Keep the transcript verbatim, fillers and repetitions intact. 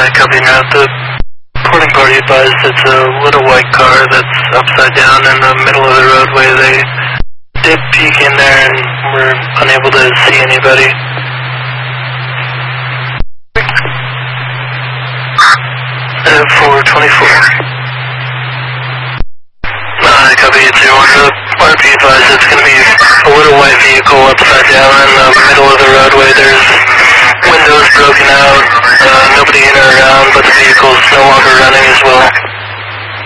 Uh, copy now. The reporting party advised it's a little white car that's upside down in the middle of the roadway. They did peek in there and were unable to see anybody. Uh, four twenty-four. Uh, copy it two one. The R P advised it's going to be a little white vehicle upside down in the middle of the roadway. There's windows broken out, uh, nobody in or around, but the vehicle's no longer running as well.